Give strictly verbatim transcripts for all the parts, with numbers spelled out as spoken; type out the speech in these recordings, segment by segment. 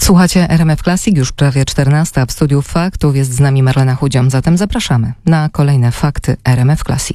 Słuchacie R M F Classic, już prawie czternasta, w studiu Faktów jest z nami Marlena Chudziom, zatem zapraszamy na kolejne Fakty R M F Classic.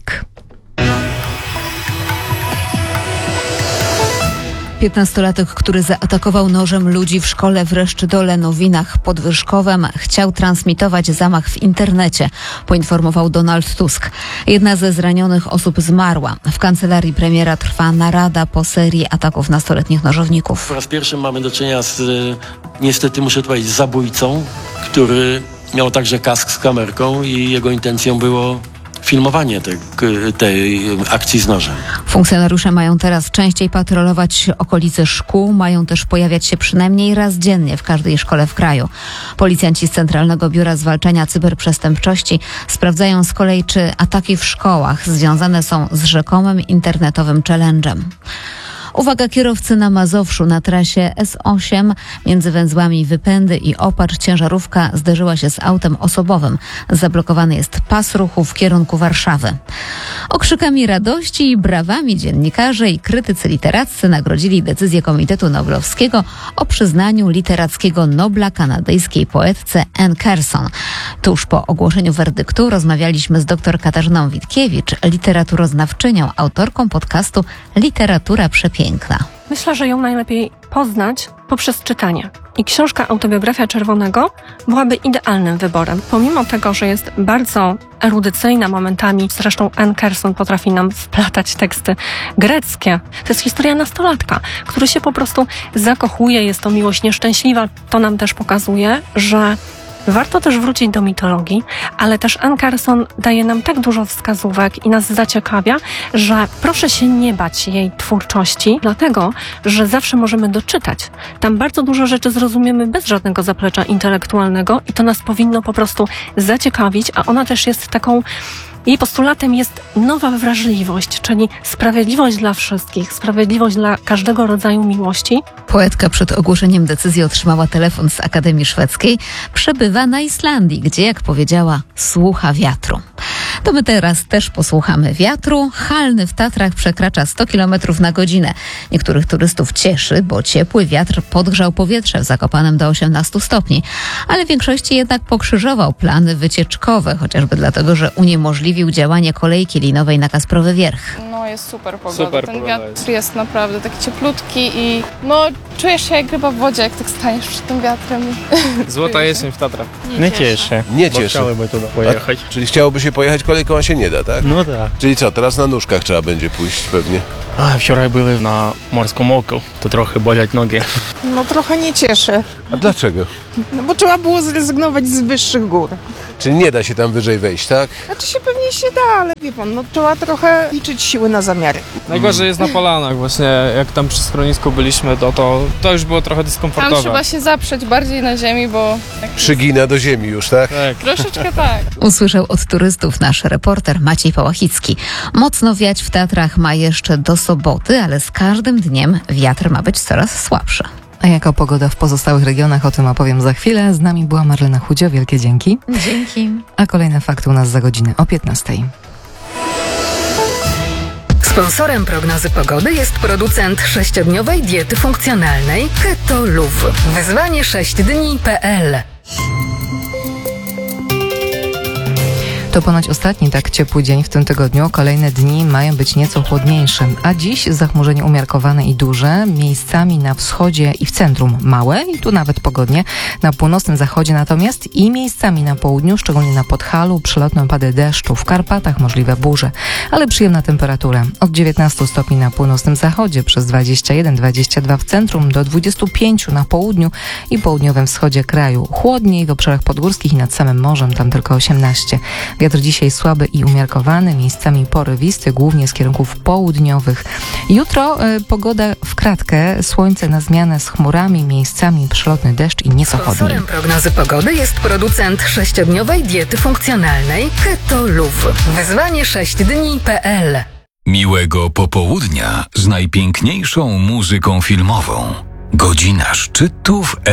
piętnastolatek, który zaatakował nożem ludzi w szkole w Reszczydole Nowinach pod Wyszkowem, chciał transmitować zamach w internecie, poinformował Donald Tusk. Jedna ze zranionych osób zmarła. W kancelarii premiera trwa narada po serii ataków nastoletnich nożowników. Po raz pierwszy mamy do czynienia z, niestety muszę to powiedzieć, zabójcą, który miał także kask z kamerką i jego intencją było filmowanie tej, tej akcji z nożem. Funkcjonariusze mają teraz częściej patrolować okolice szkół, mają też pojawiać się przynajmniej raz dziennie w każdej szkole w kraju. Policjanci z Centralnego Biura Zwalczania Cyberprzestępczości sprawdzają z kolei, czy ataki w szkołach związane są z rzekomym internetowym challenge'em. Uwaga, kierowcy na Mazowszu na trasie S osiem między węzłami Wypędy i Opacz ciężarówka zderzyła się z autem osobowym. Zablokowany jest pas ruchu w kierunku Warszawy. Okrzykami radości i brawami dziennikarze i krytycy literaccy nagrodzili decyzję Komitetu Noblowskiego o przyznaniu literackiego Nobla kanadyjskiej poetce Anne Carson. Tuż po ogłoszeniu werdyktu rozmawialiśmy z dr Katarzyną Witkiewicz, literaturoznawczynią, autorką podcastu Literatura Przepiękna. Myślę, że ją najlepiej poznać poprzez czytanie. I książka Autobiografia Czerwonego byłaby idealnym wyborem. Pomimo tego, że jest bardzo erudycyjna momentami, zresztą Anne Carson potrafi nam wplatać teksty greckie. To jest historia nastolatka, który się po prostu zakochuje, jest to miłość nieszczęśliwa. To nam też pokazuje, że warto też wrócić do mitologii, ale też Anne Carson daje nam tak dużo wskazówek i nas zaciekawia, że proszę się nie bać jej twórczości, dlatego, że zawsze możemy doczytać. Tam bardzo dużo rzeczy zrozumiemy bez żadnego zaplecza intelektualnego i to nas powinno po prostu zaciekawić, a ona też jest taką... Jej postulatem jest nowa wrażliwość, czyli sprawiedliwość dla wszystkich, sprawiedliwość dla każdego rodzaju miłości. Poetka przed ogłoszeniem decyzji otrzymała telefon z Akademii Szwedzkiej. Przebywa na Islandii, gdzie, jak powiedziała, słucha wiatru. To my teraz też posłuchamy wiatru. Halny w Tatrach przekracza sto kilometrów na godzinę. Niektórych turystów cieszy, bo ciepły wiatr podgrzał powietrze w Zakopanem do osiemnastu stopni. Ale w większości jednak pokrzyżował plany wycieczkowe, chociażby dlatego, że uniemożliwił działanie kolejki linowej na Kasprowy Wierch. No jest super pogoda. Super Ten pogoda wiatr jest. jest naprawdę taki cieplutki i no czujesz się jak ryba w wodzie, jak tak staniesz przed tym wiatrem. Złota jesień w Tatrach. Nie cieszę. Nie Bo cieszy. chciałyby tu pojechać. A, czyli chciałoby się pojechać kolejką, a się nie da, tak? No tak. Czyli co, teraz na nóżkach trzeba będzie pójść pewnie. A wczoraj były na morskim oku, to trochę boleć nogi. No trochę nie cieszę, A dlaczego? no bo trzeba było zrezygnować z wyższych gór. Czyli nie da się tam wyżej wejść, tak? Znaczy się pewnie się da, ale wie pan, no trzeba trochę liczyć siły na zamiary. Najgorzej jest na polanach właśnie, jak tam przy schronisku byliśmy, to, to, to już było trochę Tam dyskomfortowe. trzeba się zaprzeć bardziej na ziemi, bo Przygina do ziemi już, tak? Tak. troszeczkę tak. Usłyszał od turystów nasz reporter Maciej Pałachicki. Mocno wiać w Tatrach ma jeszcze do soboty, ale z każdym dniem wiatr ma być coraz słabszy. A jaka pogoda w pozostałych regionach, o tym opowiem za chwilę. Z nami była Marlena Chudzio, wielkie dzięki. Dzięki. A kolejne fakty u nas za godzinę o piętnastej. Sponsorem prognozy pogody jest producent sześciodniowej diety funkcjonalnej Keto Luv. Wyzwanie sześć dni kropka p l. To ponoć ostatni tak ciepły dzień w tym tygodniu. Kolejne dni mają być nieco chłodniejsze. A dziś zachmurzenie umiarkowane i duże. Miejscami na wschodzie i w centrum małe i tu nawet pogodnie. Na północnym zachodzie natomiast i miejscami na południu, szczególnie na Podhalu, przelotne opady deszczu. W Karpatach możliwe burze, ale przyjemna temperatura. Od dziewiętnastu stopni na północnym zachodzie, przez dwadzieścia jeden dwadzieścia dwa w centrum, do dwudziestu pięciu na południu i południowym wschodzie kraju. Chłodniej w obszarach podgórskich i nad samym morzem, tam tylko osiemnaście. Wiatr dzisiaj słaby i umiarkowany, miejscami porywisty, głównie z kierunków południowych. Jutro y, pogoda w kratkę, słońce na zmianę z chmurami, miejscami przelotny deszcz i nieco chłodniej. Sponsorem prognozy pogody jest producent sześciodniowej diety funkcjonalnej Keto Luv. Wyzwanie sześć dni kropka p l. Miłego popołudnia z najpiękniejszą muzyką filmową. Godzina szczytu w